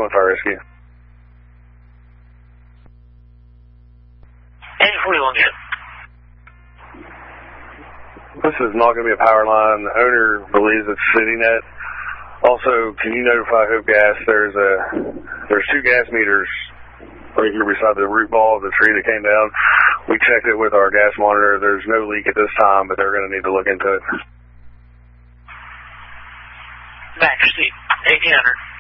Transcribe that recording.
911 Fire Rescue. 841 again. This is not going to be a power line. The owner believes it's CityNet. Also, can you notify Hope Gas? There's 2 gas meters right here beside the root ball of the tree that came down. We checked it with our gas monitor. There's no leak at this time, but they're going to need to look into it. Majesty, 1800.